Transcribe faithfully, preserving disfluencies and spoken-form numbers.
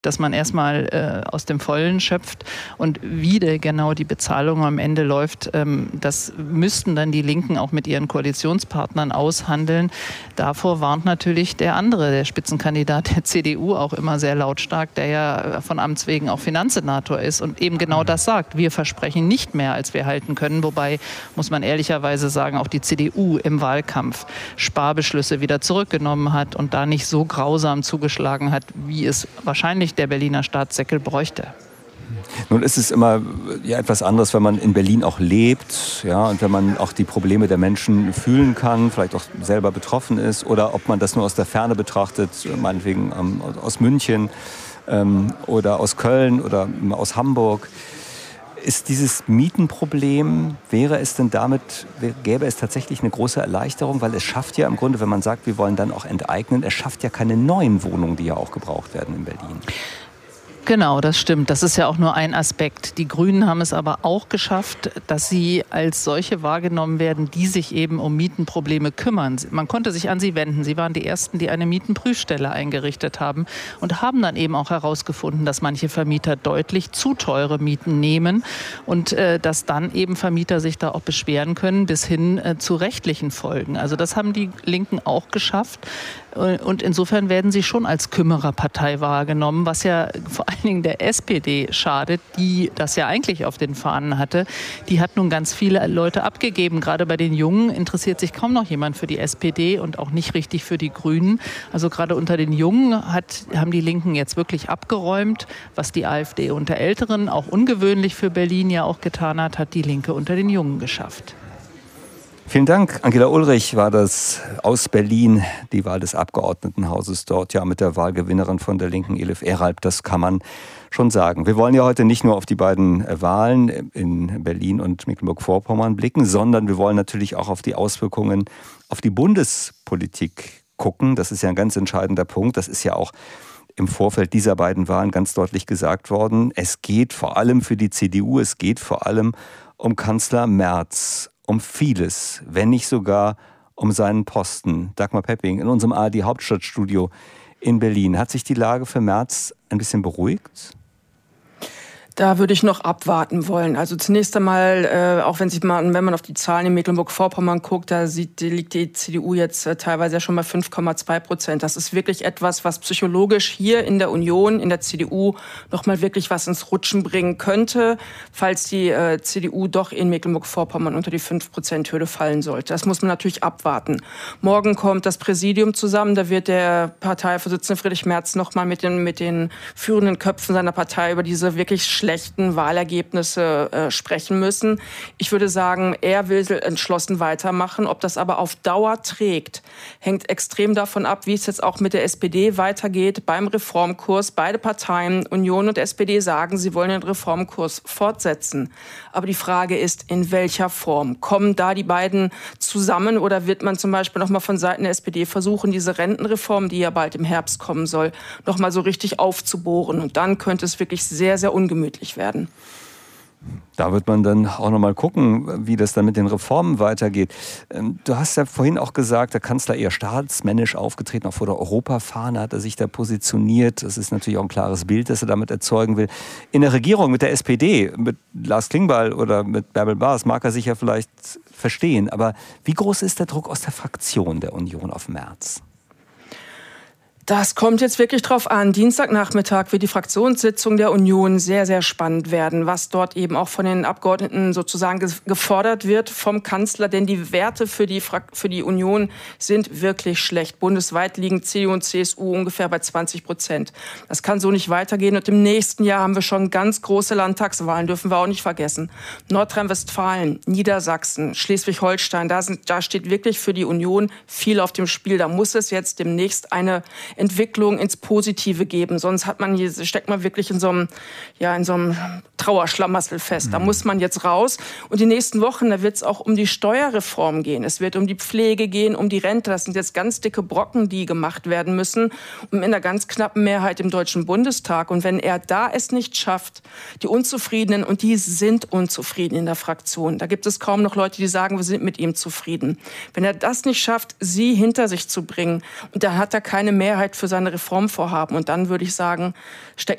dass man erstmal äh, aus dem Vollen schöpft und wie de genau die Bezahlung am Ende läuft, ähm, das müssten dann die Linken auch mit ihren Koalitionspartnern aushandeln. Davor warnt natürlich der andere, der Spitzenkandidat der C D U, auch immer sehr lautstark, der ja von Amts wegen auch Finanzsenator ist und eben genau das sagt. Wir versprechen nicht mehr, als wir halten können. Wobei, muss man ehrlicherweise sagen, auch die C D U im Wahlkampf Sparbeschlüsse wieder zurückgenommen hat und da nicht so grausam zugeschlagen hat, wie es wahrscheinlich der Berliner Staatssäckel bräuchte. Nun ist es immer ja, etwas anderes, wenn man in Berlin auch lebt, ja, und wenn man auch die Probleme der Menschen fühlen kann, vielleicht auch selber betroffen ist, oder ob man das nur aus der Ferne betrachtet, meinetwegen ähm, aus München ähm, oder aus Köln oder aus Hamburg. Ist dieses Mietenproblem, wäre es denn damit, gäbe es tatsächlich eine große Erleichterung, weil es schafft ja im Grunde, wenn man sagt, wir wollen dann auch enteignen, es schafft ja keine neuen Wohnungen, die ja auch gebraucht werden in Berlin. Genau, das stimmt. Das ist ja auch nur ein Aspekt. Die Grünen haben es aber auch geschafft, dass sie als solche wahrgenommen werden, die sich eben um Mietenprobleme kümmern. Man konnte sich an sie wenden. Sie waren die Ersten, die eine Mietenprüfstelle eingerichtet haben und haben dann eben auch herausgefunden, dass manche Vermieter deutlich zu teure Mieten nehmen und äh, dass dann eben Vermieter sich da auch beschweren können, bis hin äh, zu rechtlichen Folgen. Also das haben die Linken auch geschafft. Und insofern werden sie schon als Kümmererpartei wahrgenommen, was ja vor allen Dingen der S P D schadet, die das ja eigentlich auf den Fahnen hatte. Die hat nun ganz viele Leute abgegeben. Gerade bei den Jungen interessiert sich kaum noch jemand für die S P D und auch nicht richtig für die Grünen. Also gerade unter den Jungen hat, haben die Linken jetzt wirklich abgeräumt. Was die AfD unter Älteren, auch ungewöhnlich für Berlin ja auch getan hat, hat die Linke unter den Jungen geschafft. Vielen Dank. Angela Ulrich war das aus Berlin, die Wahl des Abgeordnetenhauses dort, ja mit der Wahlgewinnerin von der Linken, Elif Eralp, das kann man schon sagen. Wir wollen ja heute nicht nur auf die beiden Wahlen in Berlin und Mecklenburg-Vorpommern blicken, sondern wir wollen natürlich auch auf die Auswirkungen auf die Bundespolitik gucken. Das ist ja ein ganz entscheidender Punkt. Das ist ja auch im Vorfeld dieser beiden Wahlen ganz deutlich gesagt worden. Es geht vor allem für die C D U, es geht vor allem um Kanzler Merz. Um vieles, wenn nicht sogar um seinen Posten. Dagmar Pepping in unserem A R D-Hauptstadtstudio in Berlin. Hat sich die Lage für Merz ein bisschen beruhigt? Da würde ich noch abwarten wollen. Also zunächst einmal, äh, auch wenn, sich mal, wenn man auf die Zahlen in Mecklenburg-Vorpommern guckt, da sieht, liegt die C D U jetzt äh, teilweise ja schon bei fünf Komma zwei Prozent. Das ist wirklich etwas, was psychologisch hier in der Union, in der C D U, noch mal wirklich was ins Rutschen bringen könnte, falls die äh, C D U doch in Mecklenburg-Vorpommern unter die fünf Prozent Hürde fallen sollte. Das muss man natürlich abwarten. Morgen kommt das Präsidium zusammen. Da wird der Parteivorsitzende Friedrich Merz noch mal mit den, mit den führenden Köpfen seiner Partei über diese wirklich schlechten Wahlergebnisse äh, sprechen müssen. Ich würde sagen, er will entschlossen weitermachen. Ob das aber auf Dauer trägt, hängt extrem davon ab, wie es jetzt auch mit der S P D weitergeht beim Reformkurs. Beide Parteien, Union und S P D, sagen, sie wollen den Reformkurs fortsetzen. Aber die Frage ist, in welcher Form? Kommen da die beiden zusammen oder wird man zum Beispiel noch mal von Seiten der S P D versuchen, diese Rentenreform, die ja bald im Herbst kommen soll, noch mal so richtig aufzubohren? Und dann könnte es wirklich sehr, sehr ungemütlich werden. Da wird man dann auch noch mal gucken, wie das dann mit den Reformen weitergeht. Du hast ja vorhin auch gesagt, der Kanzler eher staatsmännisch aufgetreten, auch vor der Europafahne hat er sich da positioniert. Das ist natürlich auch ein klares Bild, das er damit erzeugen will. In der Regierung mit der S P D, mit Lars Klingbeil oder mit Bärbel Baas mag er sich ja vielleicht verstehen. Aber wie groß ist der Druck aus der Fraktion der Union auf Merz? Das kommt jetzt wirklich drauf an. Dienstagnachmittag wird die Fraktionssitzung der Union sehr, sehr spannend werden, was dort eben auch von den Abgeordneten sozusagen gefordert wird vom Kanzler. Denn die Werte für die, für die Union sind wirklich schlecht. Bundesweit liegen C D U und C S U ungefähr bei zwanzig Prozent. Das kann so nicht weitergehen. Und im nächsten Jahr haben wir schon ganz große Landtagswahlen, dürfen wir auch nicht vergessen. Nordrhein-Westfalen, Niedersachsen, Schleswig-Holstein, da, sind, da steht wirklich für die Union viel auf dem Spiel. Da muss es jetzt demnächst eine Entwicklung ins Positive geben. Sonst hat man hier, steckt man wirklich in so einem, ja, in so einem Trauerschlamassel fest. Mhm. Da muss man jetzt raus. Und die nächsten Wochen, da wird es auch um die Steuerreform gehen. Es wird um die Pflege gehen, um die Rente. Das sind jetzt ganz dicke Brocken, die gemacht werden müssen. Und mit einer ganz knappen Mehrheit im Deutschen Bundestag. Und wenn er da es nicht schafft, die Unzufriedenen, und die sind unzufrieden in der Fraktion. Da gibt es kaum noch Leute, die sagen, wir sind mit ihm zufrieden. Wenn er das nicht schafft, sie hinter sich zu bringen, und dann hat er keine Mehrheit für seine Reformvorhaben. Und dann würde ich sagen, steckt